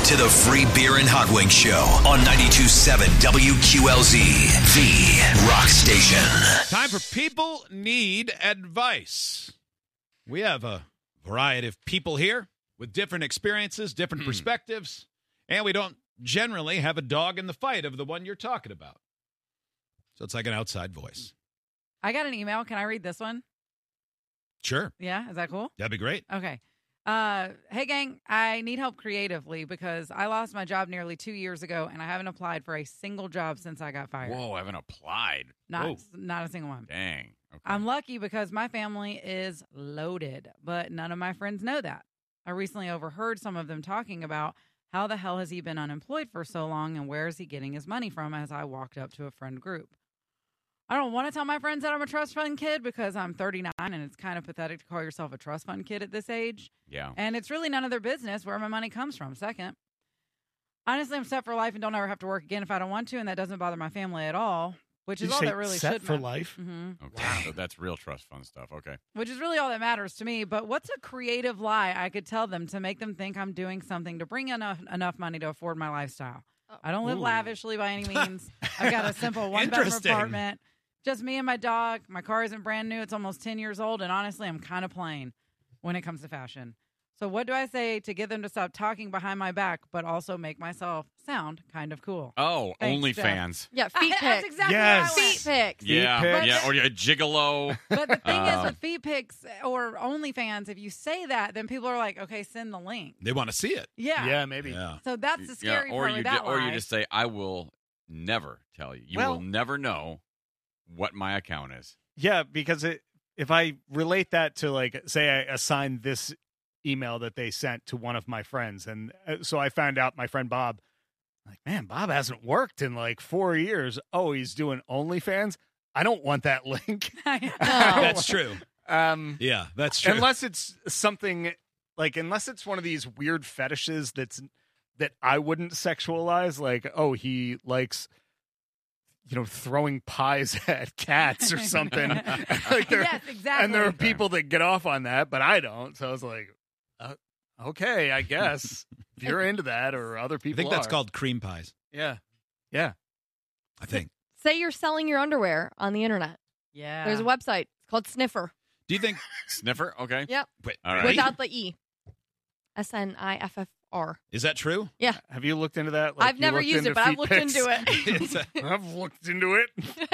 to the Free Beer and Hot Wings Show on 92.7 WQLZ, the rock station. Time for People Need Advice. We have a variety of people here with different experiences, different perspectives, and we don't generally have a dog in the fight of the one you're talking about. So it's like an outside voice. I got an email. Can I read this one? Sure. Yeah, is that cool? That'd be great. Okay. Hey, gang, I need help creatively because I lost my job nearly 2 years ago, and I haven't applied for a single job since I got fired. Whoa, I haven't applied. Not a single one. Dang. Okay. I'm lucky because my family is loaded, but none of my friends know that. I recently overheard some of them talking about how the hell has he been unemployed for so long and where is he getting his money from as I walked up to a friend group. I don't want to tell my friends that I'm a trust fund kid because I'm 39 and it's kind of pathetic to call yourself a trust fund kid at this age. Yeah. And it's really none of their business where my money comes from. Second, honestly, I'm set for life and don't ever have to work again if I don't want to, and that doesn't bother my family at all, which is all that really set should for matter. life? Mm-hmm. Okay. So that's real trust fund stuff. Okay. Which is really all that matters to me. But what's a creative lie I could tell them to make them think I'm doing something to bring enough money to afford my lifestyle? I don't live lavishly by any means. I've got a simple one-bedroom Interesting. apartment. Just me and my dog. My car isn't brand new. It's almost 10 years old. And honestly, I'm kind of plain when it comes to fashion. So what do I say to get them to stop talking behind my back, but also make myself sound kind of cool? Oh, Thanks, Jeff. OnlyFans. Yeah, feet That's pics. exactly Yes. what I went. Feet pics. Yeah. pics. Yeah. Or a gigolo. But the thing is with feet pics or OnlyFans, if you say that, then people are like, okay, send the link. They want to see it. Yeah. Yeah, maybe. Yeah. So that's the scary or part you with that or you lie. just say, I will never tell you. You Well- will never know what my account is. Yeah, because if I relate that to, like, say I assigned this email that they sent to one of my friends, and so I found out my friend Bob, like, man, Bob hasn't worked in like 4 years. Oh, he's doing OnlyFans? I don't want that link. That's true. Yeah, that's true. Unless it's something like, unless it's one of these weird fetishes that I wouldn't sexualize, like, oh, he likes, throwing pies at cats or something. Like Yes, exactly. And there are people that get off on that, but I don't. So I was like, okay, I guess if you're into that, or other I people think that's are. called cream pies. Yeah. I think. Say you're selling your underwear on the internet. Yeah. There's a website. It's called Sniffer. Do you think? Sniffer? Okay. Yep. Wait, All right. Without the E. SNIFFR. is that true? Have you looked into that? Like, I've you never looked used into it, but I've feet looked pics? into it. It's a- I've looked into it.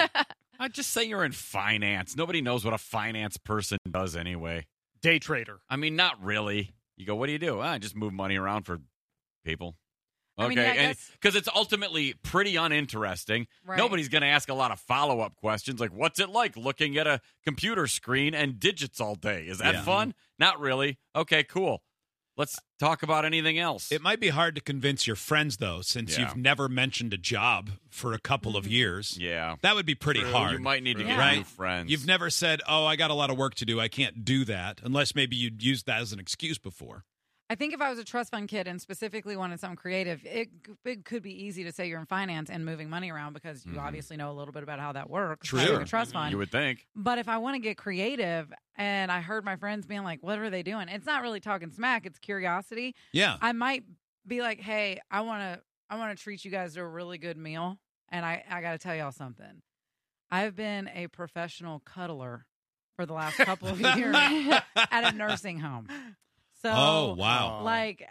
I'd just say you're in finance. Nobody knows what a finance person does anyway. Day trader. I mean, not really. You go, what do you do? I just move money around for people. Okay, I mean, yeah, I guess- because it's ultimately pretty uninteresting. Right. Nobody's going to ask a lot of follow-up questions like, what's it like looking at a computer screen and digits all day? Is that Yeah. fun? Not really. Okay, cool. Let's talk about anything else. It might be hard to convince your friends, though, since Yeah. you've never mentioned a job for a couple of years. Yeah. That would be pretty hard. You might need to get Right. new friends. You've never said, oh, I got a lot of work to do. I can't do that, unless maybe you'd used that as an excuse before. I think if I was a trust fund kid and specifically wanted something creative, it could be easy to say you're in finance and moving money around because you obviously know a little bit about how that works. True. Having a trust fund. You would think. But if I want to get creative and I heard my friends being like, what are they doing? It's not really talking smack. It's curiosity. Yeah. I might be like, hey, I want to treat you guys to a really good meal. And I got to tell y'all something. I've been a professional cuddler for the last couple of years at a nursing home. So, Oh, wow. like,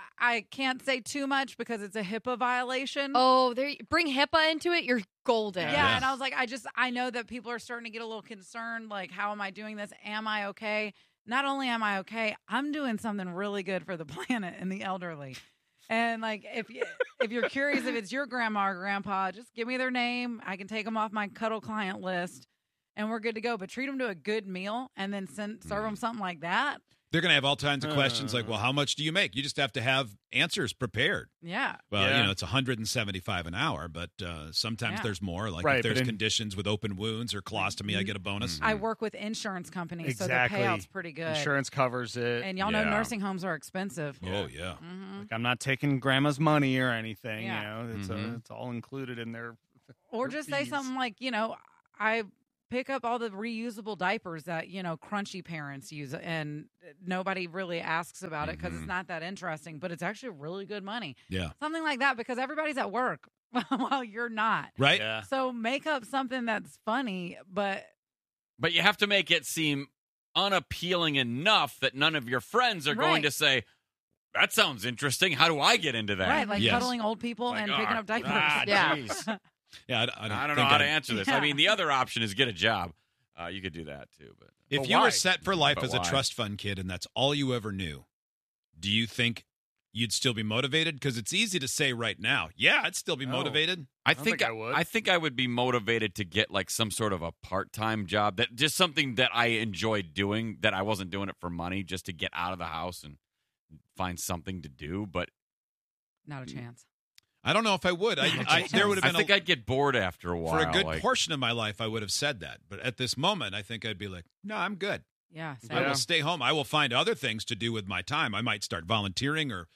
I can't say too much because it's a HIPAA violation. Oh, there! Bring HIPAA into it. You're golden. Yeah, Yeah. and I was like, I know that people are starting to get a little concerned. Like, how am I doing this? Am I okay? Not only am I okay, I'm doing something really good for the planet and the elderly. And like, if you're curious if it's your grandma or grandpa, just give me their name. I can take them off my cuddle client list, and we're good to go. But treat them to a good meal, and then serve them something like that. They're going to have all kinds of questions like, well, how much do you make? You just have to have answers prepared. Yeah. Well, Yeah. it's $175 an hour, but sometimes Yeah. there's more. Like Right, if there's but in- conditions with open wounds or colostomy, I get a bonus. I work with insurance companies, Exactly. so the payout's pretty good. Insurance covers it. And y'all know Yeah. nursing homes are expensive. Oh, yeah. hmm Like, I'm not taking grandma's money or anything. Yeah. It's all included in their. Or just say fees. something like, I pick up all the reusable diapers that, crunchy parents use, and nobody really asks about it because it's not that interesting, but it's actually really good money. Yeah. Something like that, because everybody's at work while you're not. Right? Yeah. So make up something that's funny, but you have to make it seem unappealing enough that none of your friends are going Right. to say, that sounds interesting. How do I get into that? right, like Yes. cuddling old people Like, and picking up diapers. Yeah. jeez. Yeah, I don't know think how I'd- to answer this. Yeah. I mean, the other option is get a job. You could do that too, but If But you were why? set for life But as a why? trust fund kid and that's all you ever knew, do you think you'd still be motivated? Because it's easy to say right now, yeah, I'd still be No. motivated. I don't think think I would. I think I would be motivated to get like some sort of a part-time job, that just something that I enjoyed doing, that I wasn't doing it for money, just to get out of the house and find something to do. But Not a chance. I don't know if I would. There would have I been think I'd get bored after a while. for a good like, portion of my life, I would have said that. But at this moment, I think I'd be like, no, I'm good. Yeah. Same. I Yeah. will stay home. I will find other things to do with my time. I might start volunteering or,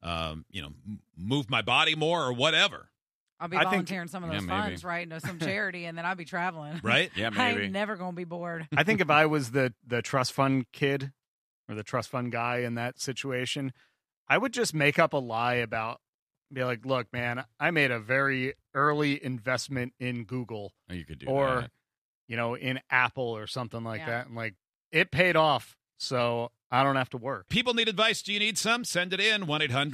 move my body more or whatever. I'll be I think- volunteering some of Yeah, those maybe. funds, right? Some charity, and then I'll be traveling. Right? Yeah, I maybe. ain't never going to be bored. I think if I was the trust fund kid or the trust fund guy in that situation, I would just make up a lie be like, look, man, I made a very early investment in Google You could do or, that. in Apple or something like Yeah. that. And like, it paid off. So I don't have to work. People need advice. Do you need some? Send it in.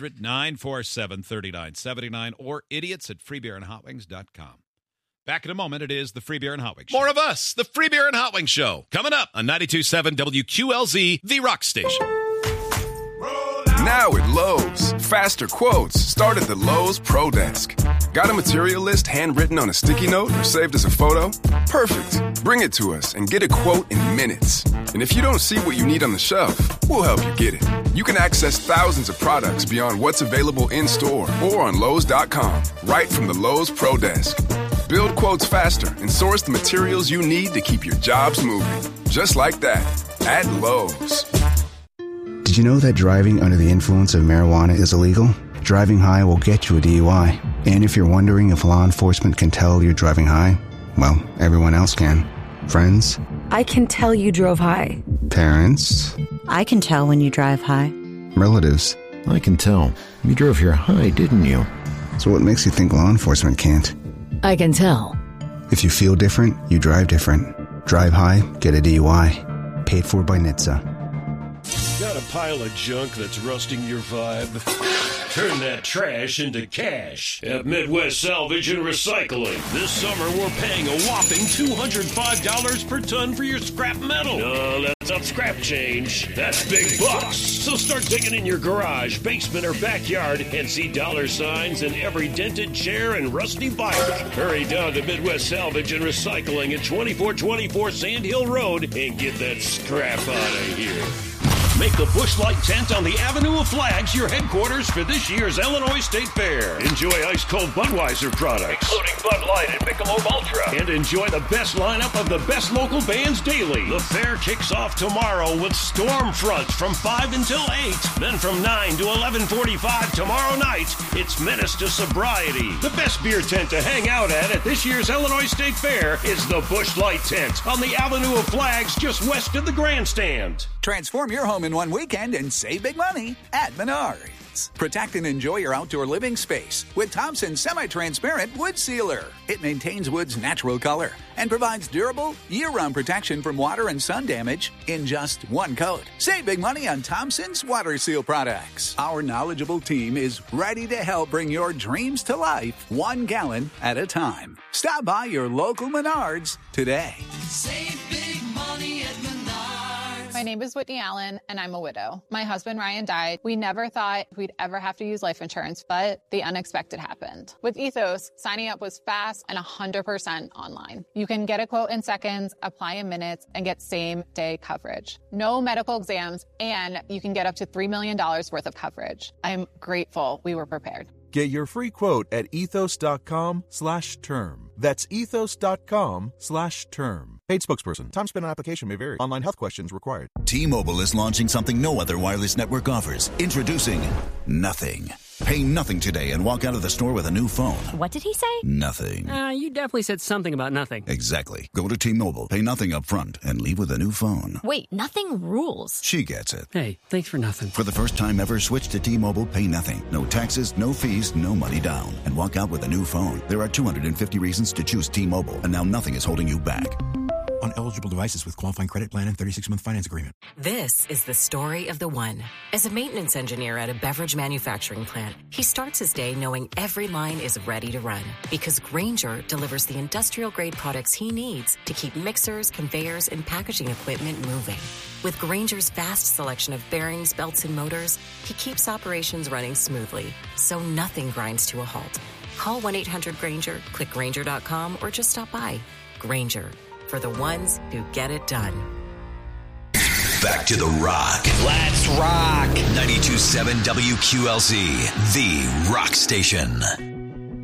1-800-947-3979 or idiots@freebeerandhotwings.com. Back in a moment. It is the Free Beer and Hot Wings Show. More of us, the Free Beer and Hot Wings Show. Coming up on 92.7 WQLZ, the Rock Station. Now at Lowe's, faster quotes start at the Lowe's Pro Desk. Got a material list handwritten on a sticky note or saved as a photo? Perfect. Bring it to us and get a quote in minutes. And if you don't see what you need on the shelf, we'll help you get it. You can access thousands of products beyond what's available in-store or on Lowe's.com, right from the Lowe's Pro Desk. Build quotes faster and source the materials you need to keep your jobs moving. Just like that, at Lowe's. Did you know that driving under the influence of marijuana is illegal? Driving high will get you a DUI. And if you're wondering if law enforcement can tell you're driving high, well, everyone else can. Friends, I can tell you drove high. parents, I can tell when you drive high. relatives. I can tell. You drove here high, didn't you? So what makes you think law enforcement can't? I can tell. If you feel different, you drive different. Drive high, get a DUI. Paid for by NHTSA. Got a pile of junk that's rusting your vibe? Turn that trash into cash at Midwest Salvage and Recycling. This summer, we're paying a whopping $205 per ton for your scrap metal. No, that's not scrap change. That's big bucks. So start digging in your garage, basement, or backyard and see dollar signs in every dented chair and rusty bike. Hurry down to Midwest Salvage and Recycling at 2424 Sand Hill Road and get that scrap out of here. Make the Busch Light tent on the Avenue of Flags your headquarters for this year's Illinois State Fair. Enjoy ice-cold Budweiser products, including Bud Light and Michelob Ultra. And enjoy the best lineup of the best local bands daily. The fair kicks off tomorrow with Stormfront from 5 until 8. Then from 9 to 11:45 tomorrow night, it's Menace to Sobriety. The best beer tent to hang out at this year's Illinois State Fair is the Busch Light tent on the Avenue of Flags just west of the grandstand. Transform your home in one weekend and save big money at Menards. Protect and enjoy your outdoor living space with Thompson's semi-transparent wood sealer. It maintains wood's natural color and provides durable, year-round protection from water and sun damage in just one coat. Save big money on Thompson's water seal products. Our knowledgeable team is ready to help bring your dreams to life 1 gallon at a time. Stop by your local Menards today. Save big money at Menards. My name is Whitney Allen, and I'm a widow. My husband, Ryan, died. We never thought we'd ever have to use life insurance, but the unexpected happened. With Ethos, signing up was fast and 100% online. You can get a quote in seconds, apply in minutes, and get same-day coverage. No medical exams, and you can get up to $3 million worth of coverage. I'm grateful we were prepared. Get your free quote at ethos.com/term. That's ethos.com/term. Paid spokesperson. Time spent on application may vary. Online health questions required. T-Mobile is launching something no other wireless network offers. Introducing Nothing. Pay nothing today and walk out of the store with a new phone. What did he say? Nothing. You definitely said something about nothing. Exactly. Go to T-Mobile, pay nothing up front, and leave with a new phone. Wait, nothing rules. She gets it. Hey, thanks for nothing. For the first time ever, switch to T-Mobile, pay nothing. No taxes, no fees, no money down. And walk out with a new phone. There are 250 reasons to choose T-Mobile, and now nothing is holding you back. On eligible devices with qualifying credit plan and 36-month finance agreement. This is the story of the one. As a maintenance engineer at a beverage manufacturing plant, he starts his day knowing every line is ready to run because Grainger delivers the industrial-grade products he needs to keep mixers, conveyors, and packaging equipment moving. With Grainger's vast selection of bearings, belts, and motors, he keeps operations running smoothly, so nothing grinds to a halt. Call 1-800-GRAINGER, click Grainger.com, or just stop by. Grainger, for the ones who get it done. Back to the Rock. Let's rock. 92.7 WQLZ, the Rock Station.